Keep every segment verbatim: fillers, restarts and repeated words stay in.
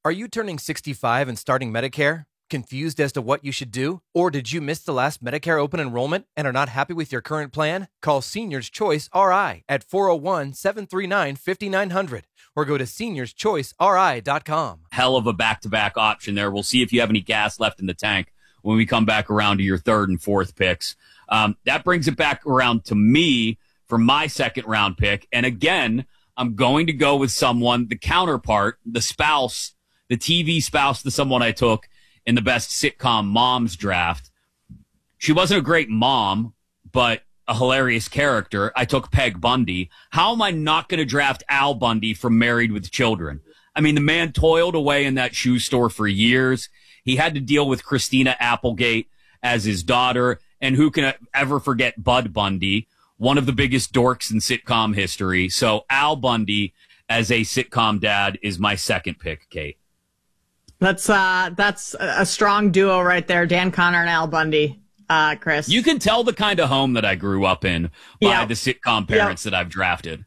Are you turning sixty-five and starting Medicare? Confused as to what you should do? Or did you miss the last Medicare open enrollment and are not happy with your current plan? Call Seniors Choice R I at four oh one, seven three nine, five nine zero zero or go to seniors choice r i dot com. Hell of a back-to-back option there. We'll see if you have any gas left in the tank when we come back around to your third and fourth picks. Um, that brings it back around to me for my second round pick. And again, I'm going to go with someone, the counterpart, the spouse, the T V spouse to someone I took in the best sitcom moms draft. She wasn't a great mom, but a hilarious character. I took Peg Bundy. How am I not going to draft Al Bundy from Married with Children? I mean, the man toiled away in that shoe store for years. He had to deal with Christina Applegate as his daughter. And who can ever forget Bud Bundy, one of the biggest dorks in sitcom history. So Al Bundy as a sitcom dad is my second pick, Kate. That's uh, that's a strong duo right there, Dan Connor and Al Bundy, uh, Chris. You can tell the kind of home that I grew up in by yep. the sitcom parents yep. that I've drafted.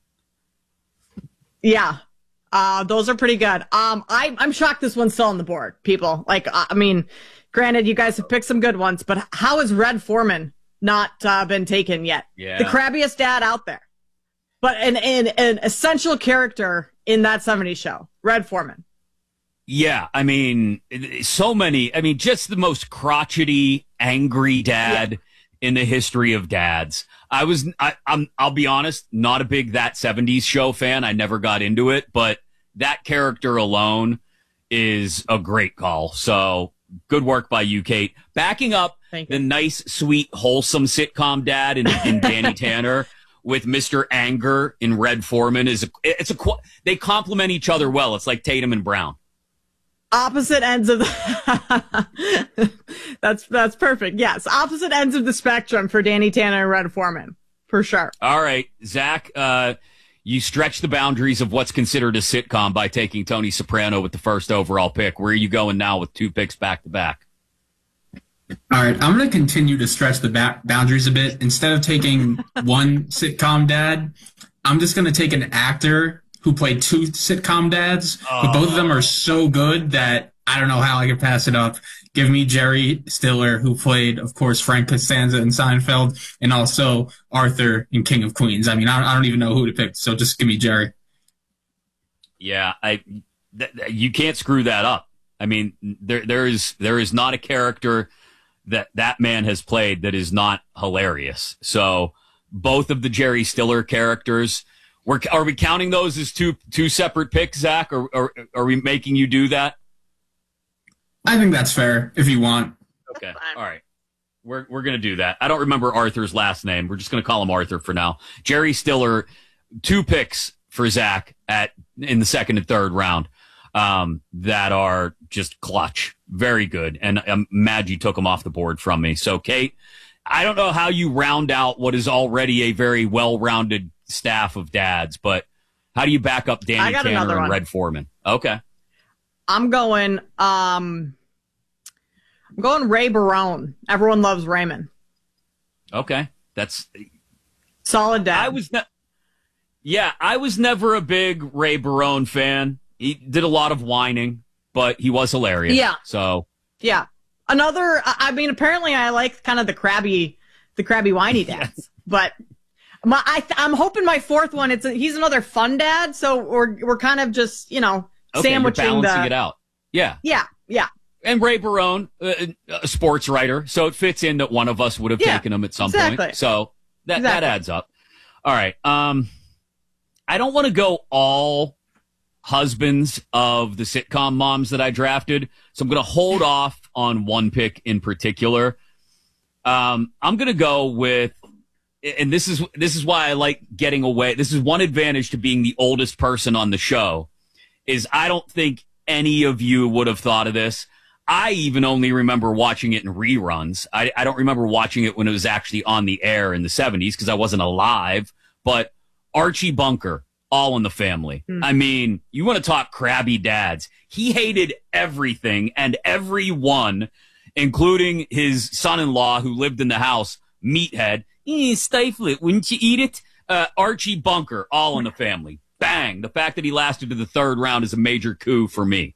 Yeah, uh, those are pretty good. Um, I, I'm shocked this one's still on the board, people. Like, uh, I mean, granted, you guys have picked some good ones, but how has Red Foreman not uh, been taken yet? Yeah. The crabbiest dad out there, but an, an, an essential character in that seventies show, Red Foreman. Yeah, I mean, so many. I mean, just the most crotchety, angry dad yeah. in the history of dads. I was, I, I'm, I'll be honest, not a big That seventies Show fan. I never got into it, but that character alone is a great call. So good work by you, Kate. Backing up the nice, sweet, wholesome sitcom dad in, in Danny Tanner with Mister Anger in Red Foreman is a, it's a, they complement each other well. It's like Tatum and Brown. Opposite ends of the that's that's perfect. Yes, opposite ends of the spectrum for Danny Tanner and Red Foreman, for sure. All right, Zach, uh, you stretch the boundaries of what's considered a sitcom by taking Tony Soprano with the first overall pick. Where are you going now with two picks back to back? All right, I'm going to continue to stretch the ba- boundaries a bit. Instead of taking one sitcom dad, I'm just going to take an actor who played two sitcom dads, oh. but both of them are so good that I don't know how I could pass it up. Give me Jerry Stiller, who played, of course, Frank Costanza in Seinfeld, and also Arthur in King of Queens. I mean, I don't, I don't even know who to pick, so just give me Jerry. Yeah, I th- you can't screw that up. I mean, there there is there is not a character that that man has played that is not hilarious. So both of the Jerry Stiller characters. We're, are we counting those as two two separate picks, Zach, or, or are we making you do that? I think that's fair if you want. Okay, all right. We're we're gonna do that. I don't remember Arthur's last name. We're just gonna call him Arthur for now. Jerry Stiller, two picks for Zach at in the second and third round um, that are just clutch, very good, and I'm mad you took them off the board from me. So, Kate, I don't know how you round out what is already a very well-rounded staff of dads, but how do you back up Danny Tanner and Red Foreman? Okay. I'm going, um, I'm going Ray Barone. Everyone loves Raymond. Okay. That's solid dad. I was ne- yeah, I was never a big Ray Barone fan. He did a lot of whining, but he was hilarious. Yeah. So yeah. Another, I mean, apparently I like kind of the crabby, the crabby whiny dads, yes. but My, I, I'm hoping my fourth one. It's a, he's another fun dad, so we're we're kind of just you know okay, sandwiching you're balancing the, it out. Yeah, yeah, yeah. And Ray Barone, uh, a sports writer, so it fits in that one of us would have yeah, taken him at some exactly. point. So that exactly. that adds up. All right. Um, I don't want to go all husbands of the sitcom moms that I drafted, so I'm going to hold off on one pick in particular. Um, I'm going to go with. And this is this is why I like getting away. This is one advantage to being the oldest person on the show, is I don't think any of you would have thought of this. I even only remember watching it in reruns. I, I don't remember watching it when it was actually on the air in the seventies because I wasn't alive. But Archie Bunker, All in the Family. Mm. I mean, you want to talk crabby dads. He hated everything and everyone, including his son-in-law who lived in the house, Meathead. Eh, stifle it, wouldn't you eat it? Uh, Archie Bunker, All in the Family. Bang. The fact that he lasted to the third round is a major coup for me.